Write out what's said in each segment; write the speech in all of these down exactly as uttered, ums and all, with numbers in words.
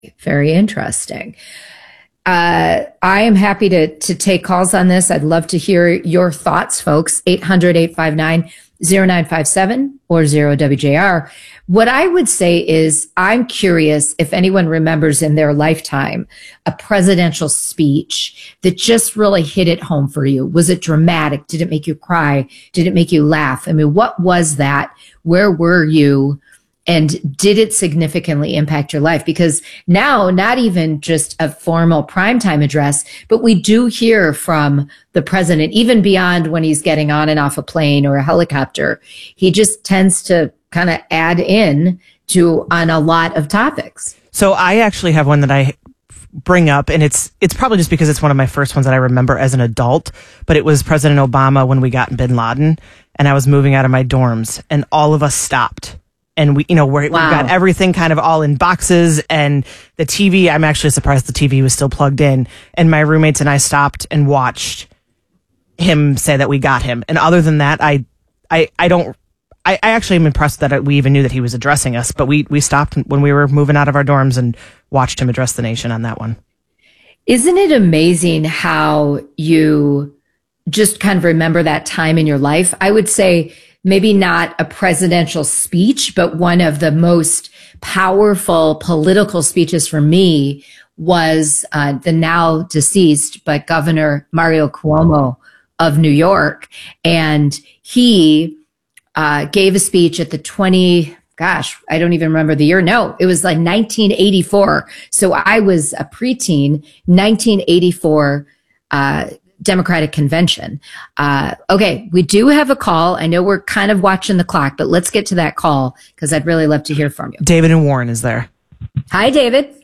Very interesting. Uh, I am happy to to take calls on this. I'd love to hear your thoughts, folks. eight hundred, eight five nine, zero nine five seven or zero W J R. What I would say is I'm curious if anyone remembers in their lifetime a presidential speech that just really hit it home for you. Was it dramatic? Did it make you cry? Did it make you laugh? I mean, what was that? Where were you? And did it significantly impact your life? Because now, not even just a formal primetime address, but we do hear from the president, even beyond when he's getting on and off a plane or a helicopter. He just tends to kind of add in to on a lot of topics. So I actually have one that I bring up, and it's it's probably just because it's one of my first ones that I remember as an adult, but it was President Obama when we got bin Laden, and I was moving out of my dorms, and all of us stopped. And we, you know, we're, wow. we've got everything kind of all in boxes, and the T V, I'm actually surprised the T V was still plugged in. And my roommates and I stopped and watched him say that we got him. And other than that, I, I, I don't, I, I actually am impressed that we even knew that he was addressing us, but we, we stopped when we were moving out of our dorms and watched him address the nation on that one. Isn't it amazing how you just kind of remember that time in your life? I would say, maybe not a presidential speech, but one of the most powerful political speeches for me was uh, the now deceased, but Governor Mario Cuomo of New York. And he uh, gave a speech at the twenty, gosh, I don't even remember the year. No, it was like nineteen eighty-four. So I was a preteen, nineteen eighty-four uh Democratic Convention. Uh, okay, we do have a call. I know we're kind of watching the clock, but let's get to that call because I'd really love to hear from you. David and Warren is there. Hi, David.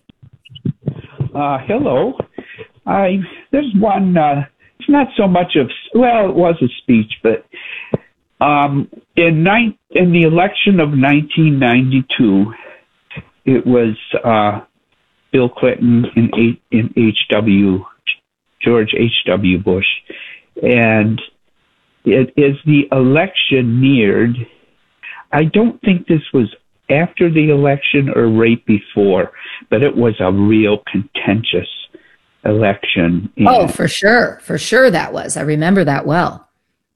Uh, hello. I there's one. Uh, it's not so much of well, it was a speech, but um, in ni- in the election of nineteen ninety-two, it was uh, Bill Clinton and in H W. George H W. Bush. And it, as the election neared, I don't think this was after the election or right before, but it was a real contentious election. And oh, for sure. For sure that was. I remember that well.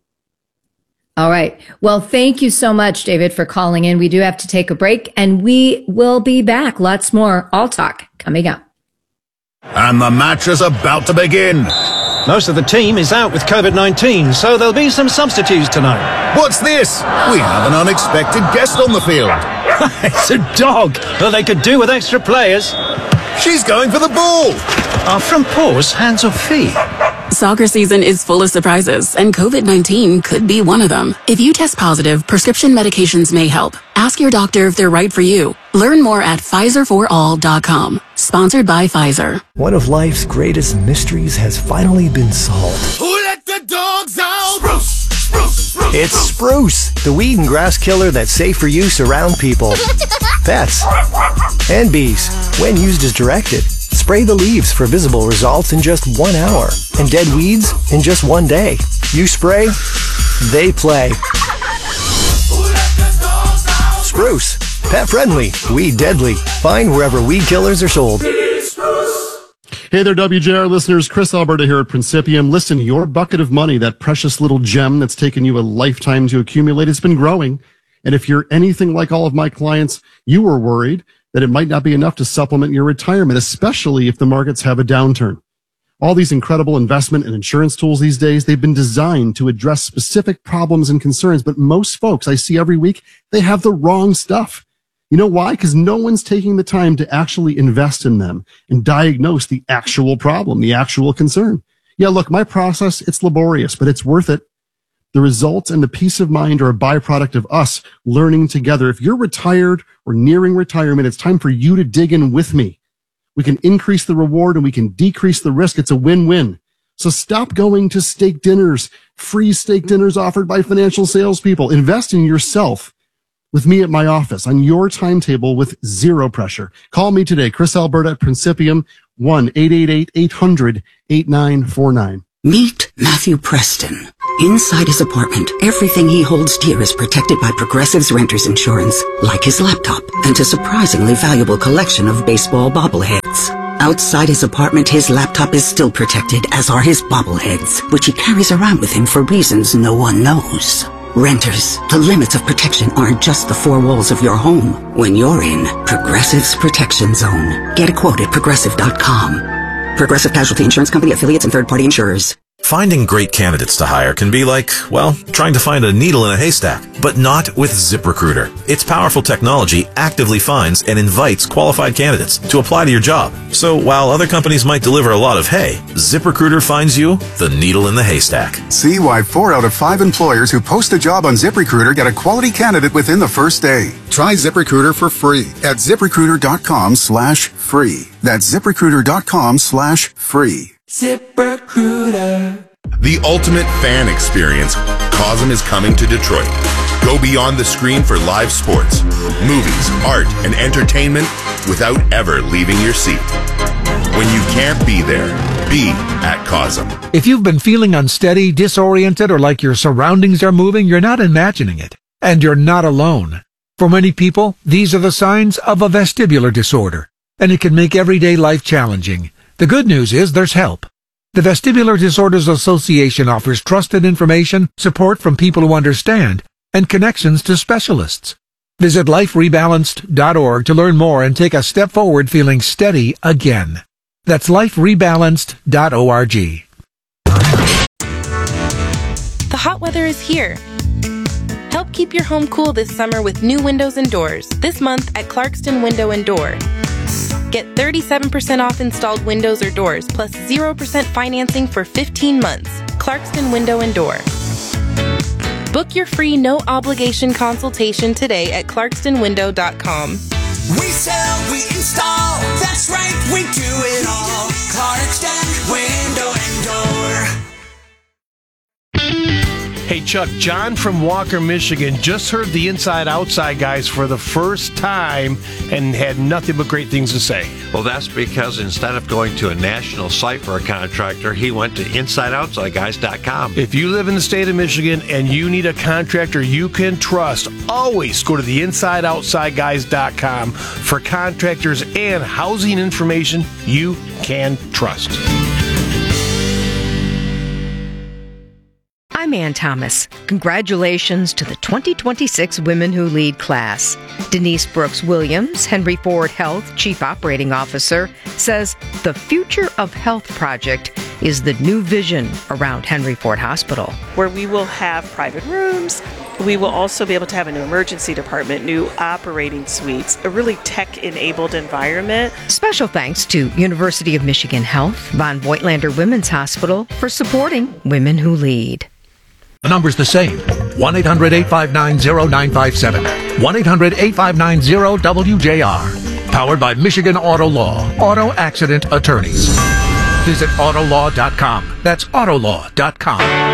All right. Well, thank you so much, David, for calling in. We do have to take a break, and we will be back. Lots more All Talk coming up. And the match is about to begin. Most of the team is out with COVID nineteen, so there'll be some substitutes tonight. What's this? We have an unexpected guest on the field. It's a dog. Well, they could do with extra players. She's going for the ball. Are front paws hands or feet? Soccer season is full of surprises, and COVID nineteen could be one of them. If you test positive, prescription medications may help. Ask your doctor if they're right for you. Learn more at Pfizer for all dot com. Sponsored by Pfizer. One of life's greatest mysteries has finally been solved. Who let the dogs out? Spruce, spruce, spruce, it's Spruce, the weed and grass killer that's safe for use around people, pets, and bees. When used as directed, spray the leaves for visible results in just one hour, and dead weeds in just one day. You spray, they play. Spruce, pet friendly, weed deadly. Find wherever weed killers are sold. Hey there, W J R listeners. Chris Alberta here at Principium. Listen, your bucket of money, that precious little gem that's taken you a lifetime to accumulate, it's been growing. And if you're anything like all of my clients, you were worried that it might not be enough to supplement your retirement, especially if the markets have a downturn. All these incredible investment and insurance tools these days, they've been designed to address specific problems and concerns, but most folks I see every week, they have the wrong stuff. You know why? Because no one's taking the time to actually invest in them and diagnose the actual problem, the actual concern. Yeah, look, my process, it's laborious, but it's worth it. The results and the peace of mind are a byproduct of us learning together. If you're retired or nearing retirement, it's time for you to dig in with me. We can increase the reward and we can decrease the risk. It's a win-win. So stop going to steak dinners, free steak dinners offered by financial salespeople. Invest in yourself with me at my office on your timetable with zero pressure. Call me today, Chris Alberta at Principium, one eight eight eight, eight hundred, eighty-nine forty-nine. Meet Matthew Preston, Inside his apartment, everything he holds dear is protected by Progressive's Renter's Insurance, like his laptop and a surprisingly valuable collection of baseball bobbleheads. Outside his apartment, his laptop is still protected, as are his bobbleheads, which he carries around with him for reasons no one knows. Renters, the limits of protection aren't just the four walls of your home. When you're in Progressive's Protection Zone, get a quote at progressive dot com. Progressive Casualty Insurance Company, affiliates, and third-party insurers. Finding great candidates to hire can be like, well, trying to find a needle in a haystack, but not with ZipRecruiter. Its powerful technology actively finds and invites qualified candidates to apply to your job. So while other companies might deliver a lot of hay, ZipRecruiter finds you the needle in the haystack. See why four out of five employers who post a job on ZipRecruiter get a quality candidate within the first day. Try ZipRecruiter for free at ZipRecruiter.com slash free. That's ZipRecruiter.com slash free. ZipRecruiter. The ultimate fan experience. Cosm is coming to Detroit. Go beyond the screen for live sports, movies, art, and entertainment without ever leaving your seat. When you can't be there, be at Cosm. If you've been feeling unsteady, disoriented, or like your surroundings are moving, you're not imagining it. And you're not alone. For many people, these are the signs of a vestibular disorder, and it can make everyday life challenging. The good news is there's help. The Vestibular Disorders Association offers trusted information, support from people who understand, and connections to specialists. Visit life rebalanced dot org to learn more and take a step forward feeling steady again. That's life rebalanced dot org. The hot weather is here. Help keep your home cool this summer with new windows and doors. This month at Clarkston Window and Door. Get thirty-seven percent off installed windows or doors, plus zero percent financing for fifteen months. Clarkston Window and Door. Book your free no-obligation consultation today at clarkston window dot com. We sell, we install, that's right, we do it all. Clarkston Window and Door. Hey Chuck, John from Walker, Michigan just heard the Inside Outside guys for the first time and had nothing but great things to say. Well, that's because instead of going to a national site for a contractor, he went to inside outside guys dot com. If you live in the state of Michigan and you need a contractor you can trust, always go to the inside outside guys dot com for contractors and housing information you can trust. I'm Ann Thomas. Congratulations to the twenty twenty-six Women Who Lead class. Denise Brooks Williams, Henry Ford Health Chief Operating Officer, says the Future of Health project is the new vision around Henry Ford Hospital. Where we will have private rooms, we will also be able to have a new emergency department, new operating suites, a really tech-enabled environment. Special thanks to University of Michigan Health, Von Voigtlander Women's Hospital for supporting Women Who Lead. The number's the same. one eight hundred eight five nine zero nine five seven. one eight hundred eight five nine zero W J R. Powered by Michigan Auto Law. Auto Accident Attorneys. Visit autolaw dot com. That's autolaw dot com.